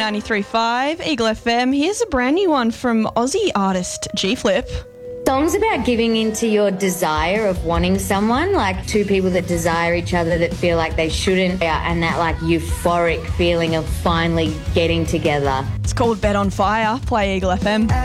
93.5 Eagle FM. Here's a brand new one from Aussie artist G Flip. Songs about giving into your desire of wanting someone, like two people that desire each other that feel like they shouldn't, and that like euphoric feeling of finally getting together. It's called Bet on Fire. Play Eagle FM.